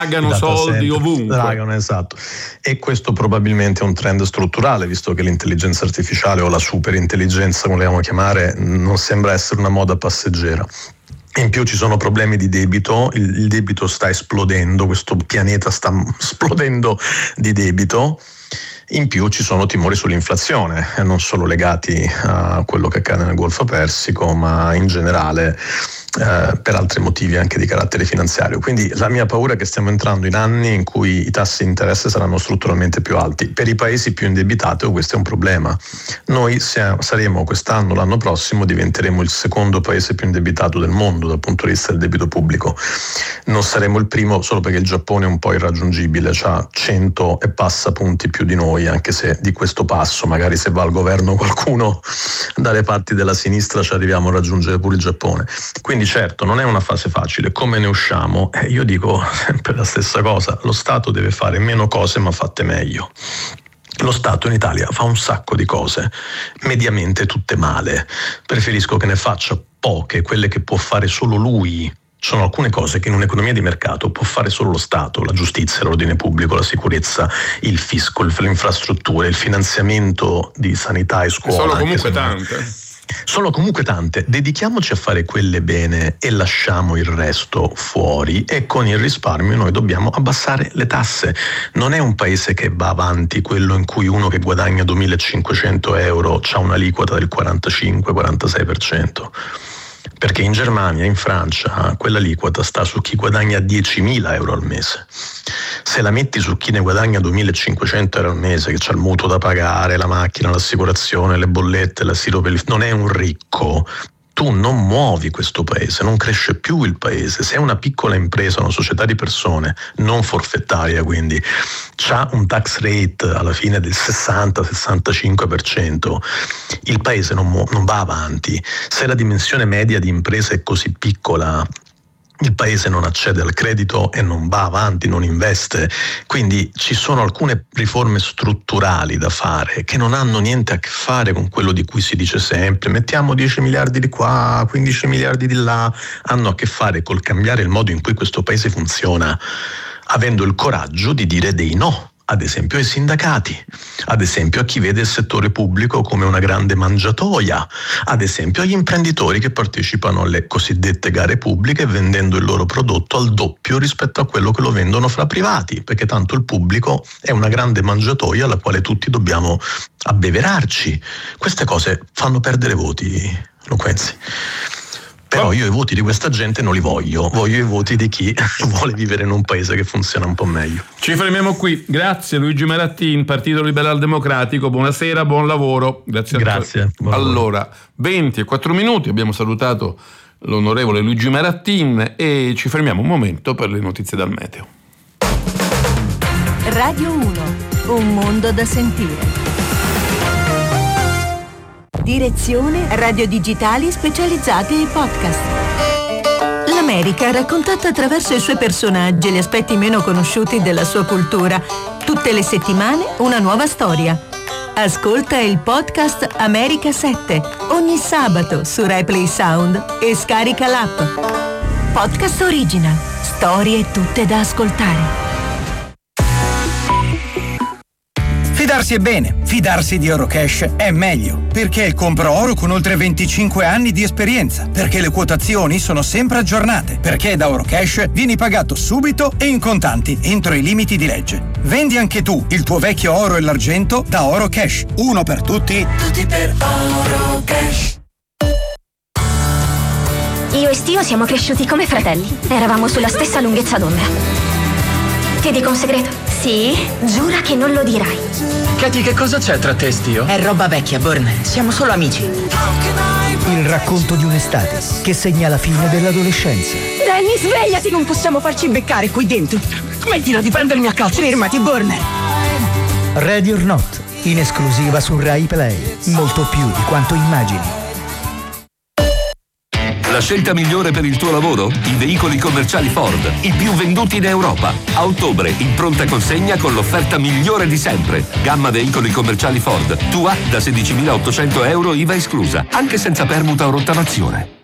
Pagano soldi ovunque. Pagano, esatto. E questo probabilmente è un trend strutturale, visto che l'intelligenza artificiale o la superintelligenza, come la vogliamo chiamare, non sembra essere una moda passeggera. In più ci sono problemi di debito, il debito sta esplodendo, questo pianeta sta esplodendo di debito. In più ci sono timori sull'inflazione, non solo legati a quello che accade nel Golfo Persico, ma in generale per altri motivi anche di carattere finanziario. Quindi la mia paura è che stiamo entrando in anni in cui i tassi di interesse saranno strutturalmente più alti. Per i paesi più indebitati questo è un problema. Noi saremo quest'anno, l'anno prossimo, diventeremo il secondo paese più indebitato del mondo dal punto di vista del debito pubblico. Non saremo il primo solo perché il Giappone è un po' irraggiungibile, c'ha 100 e passa punti più di noi, anche se di questo passo, magari se va al governo qualcuno dalle parti della sinistra, ci arriviamo a raggiungere pure il Giappone. Quindi certo non è una fase facile. Come ne usciamo? Io dico sempre la stessa cosa: lo Stato deve fare meno cose ma fatte meglio. Lo Stato in Italia fa un sacco di cose, mediamente tutte male. Preferisco che ne faccia poche, quelle che può fare solo lui. Ci sono alcune cose che in un'economia di mercato può fare solo lo Stato: la giustizia, l'ordine pubblico, la sicurezza, il fisco, le infrastrutture, il finanziamento di sanità e scuola. Sono comunque tante. Sono comunque tante. Dedichiamoci a fare quelle bene e lasciamo il resto fuori, e con il risparmio noi dobbiamo abbassare le tasse. Non è un paese che va avanti quello in cui uno che guadagna 2.500 euro ha un'aliquota del 45-46%. Perché in Germania, in Francia, quella aliquota sta su chi guadagna 10.000 euro al mese. Se la metti su chi ne guadagna 2.500 euro al mese, che c'ha il mutuo da pagare, la macchina, l'assicurazione, le bollette, l'assilo per il... non è un ricco. Tu non muovi questo paese, non cresce più il paese. Se è una piccola impresa, una società di persone, non forfettaria, quindi c'ha un tax rate alla fine del 60-65%, il paese non va avanti. Se la dimensione media di impresa è così piccola, il paese non accede al credito e non va avanti, non investe. Quindi ci sono alcune riforme strutturali da fare che non hanno niente a che fare con quello di cui si dice sempre mettiamo 10 miliardi di qua, 15 miliardi di là. Hanno a che fare col cambiare il modo in cui questo paese funziona, avendo il coraggio di dire dei no. Ad esempio ai sindacati, ad esempio a chi vede il settore pubblico come una grande mangiatoia, ad esempio agli imprenditori che partecipano alle cosiddette gare pubbliche vendendo il loro prodotto al doppio rispetto a quello che lo vendono fra privati, perché tanto il pubblico è una grande mangiatoia alla quale tutti dobbiamo abbeverarci. Queste cose fanno perdere voti, Loquenzi. Però io i voti di questa gente non li voglio i voti di chi vuole vivere in un paese che funziona un po' meglio. Ci fermiamo qui. Grazie Luigi Marattin, Partito Liberal Democratico, buonasera, buon lavoro. Grazie. Allora, 20:04 minuti, abbiamo salutato l'onorevole Luigi Marattin e ci fermiamo un momento per le notizie dal meteo. Radio 1, un mondo da sentire. Direzione radio digitali specializzate e podcast. L'America raccontata attraverso i suoi personaggi e gli aspetti meno conosciuti della sua cultura. Tutte le settimane una nuova storia. Ascolta il podcast America 7 ogni sabato su RaiPlay Sound e scarica l'app. Podcast Original. Storie tutte da ascoltare. Fidarsi è bene, fidarsi di Eurocash è meglio, perché è il compro oro con oltre 25 anni di esperienza, perché le quotazioni sono sempre aggiornate, perché da Eurocash vieni pagato subito e in contanti entro i limiti di legge. Vendi anche tu il tuo vecchio oro e l'argento da Eurocash, uno per tutti, tutti per Eurocash. Io e Stio siamo cresciuti come fratelli, eravamo sulla stessa lunghezza d'onda. Ti dico un segreto? Sì? Giura che non lo dirai. Katie, che cosa c'è tra te e Stio? È roba vecchia, Burn. Siamo solo amici. Il racconto di un'estate che segna la fine dell'adolescenza. Danny, svegliati! Non possiamo farci beccare qui dentro. Smettila di prendermi a calcio. Fermati, Burn. Ready or Not, in esclusiva su RaiPlay. Molto più di quanto immagini. La scelta migliore per il tuo lavoro? I veicoli commerciali Ford, i più venduti in Europa. A ottobre, in pronta consegna con l'offerta migliore di sempre. Gamma veicoli commerciali Ford, tua da 16.800 euro IVA esclusa, anche senza permuta o rottamazione.